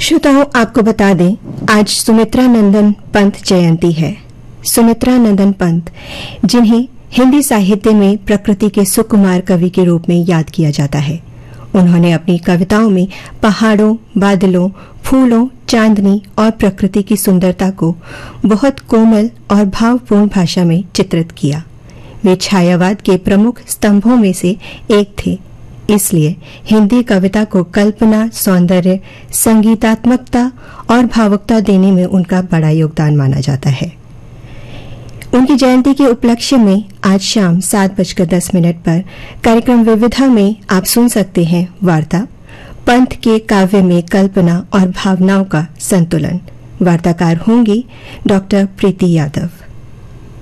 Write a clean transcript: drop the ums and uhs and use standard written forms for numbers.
श्रोताओं, आपको बता दें, आज सुमित्रा नंदन पंत जयंती है। सुमित्रा नंदन पंत, जिन्हें हिंदी साहित्य में प्रकृति के सुकुमार कवि के रूप में याद किया जाता है, उन्होंने अपनी कविताओं में पहाड़ों, बादलों, फूलों, चांदनी और प्रकृति की सुंदरता को बहुत कोमल और भावपूर्ण भाषा में चित्रित किया। वे छायावाद के प्रमुख स्तंभों में से एक थे, इसलिए हिंदी कविता को कल्पना, सौंदर्य, संगीतात्मकता और भावुकता देने में उनका बड़ा योगदान माना जाता है। उनकी जयंती के उपलक्ष्य में आज शाम 7:10 पर कार्यक्रम विविधा में आप सुन सकते हैं वार्ता पंत के काव्य में कल्पना और भावनाओं का संतुलन। वार्ताकार होंगी डॉक्टर प्रीति यादव।